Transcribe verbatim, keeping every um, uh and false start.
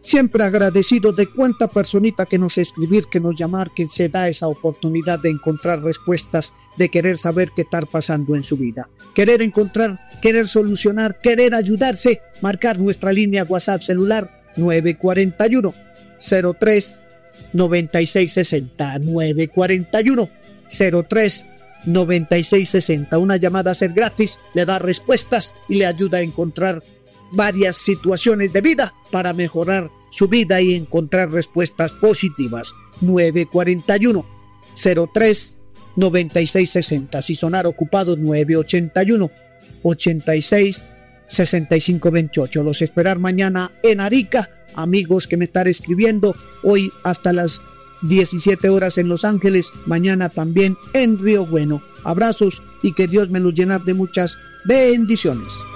Siempre agradecido de cuánta personita que nos escribir, que nos llamar, que se da esa oportunidad de encontrar respuestas, de querer saber qué está pasando en su vida. Querer encontrar, querer solucionar, querer ayudarse, marcar nuestra línea WhatsApp celular nueve cuatro uno, cero tres, noventa y seis sesenta, nueve cuatro uno, cero tres, noventa y seis sesenta. Una llamada a ser gratis, le da respuestas y le ayuda a encontrar varias situaciones de vida para mejorar su vida y encontrar respuestas positivas. nueve cuatro uno, cero tres, noventa y seis sesenta. Si sonar ocupado, nueve ocho uno, ochenta y seis, sesenta y cinco veintiocho. Los esperar mañana en Arica. Amigos que me están escribiendo, hoy hasta las diecisiete horas en Los Ángeles, mañana también en Río Bueno. Abrazos y que Dios me los llene de muchas bendiciones.